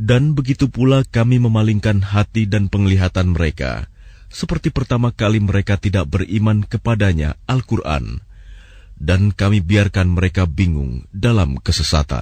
Dan begitu pula kami memalingkan hati dan penglihatan mereka, seperti pertama kali mereka tidak beriman kepadanya Al-Quran, dan kami biarkan mereka bingung dalam kesesatan.